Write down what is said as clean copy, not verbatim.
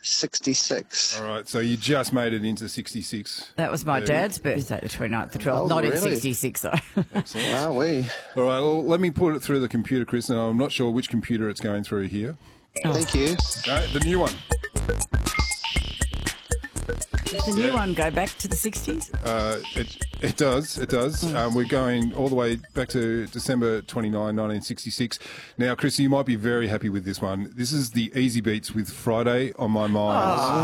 66. All right, so you just made it into 66. That was my dad's birthday, the 29th of 12th. Oh, Not in really? 66, though. Are we? All right, well, let me put it through the computer, Chris, and I'm not sure which computer it's going through here. Thank you. The new one. Does the new one go back to the 60s? It does. We're going all the way back to December 29, 1966. Now, Chris, you might be very happy with this one. This is the Easy Beats with Friday on My Mind.